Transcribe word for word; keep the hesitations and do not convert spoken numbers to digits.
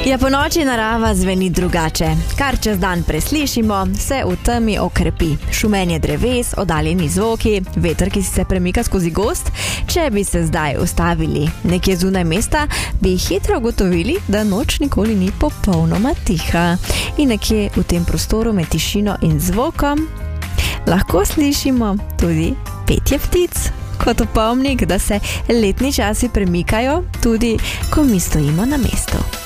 Ja, po noči narava zveni drugače. Kar čez dan preslišimo, se v temi okrepi. Šumenje dreves, oddaljeni zvoki, veter, ki se premika skozi gozd. Če bi se zdaj ustavili nekje zunaj mesta, bi hitro ugotovili, da noč nikoli ni popolnoma tiha. In nekje v tem prostoru med tišino in zvokom lahko slišimo tudi petje ptic. Kot opomnik, da se letni časi premikajo, tudi ko mi stojimo na mestu.